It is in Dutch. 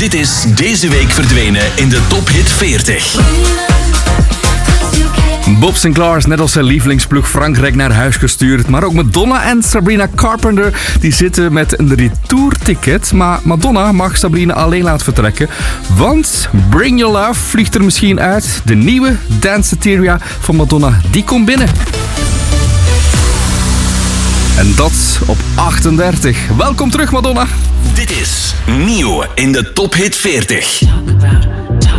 Dit is deze week verdwenen in de Top Hit 40. Bob Sinclair is net als zijn lievelingsploeg Frankrijk naar huis gestuurd. Maar ook Madonna en Sabrina Carpenter die zitten met een retourticket. Maar Madonna mag Sabrina alleen laten vertrekken. Want Bring Your Love vliegt er misschien uit. De nieuwe Danceteria van Madonna, die komt binnen. En dat op 38. Welkom terug, Madonna. Dit is nieuw in de Top Hit 40. Talk about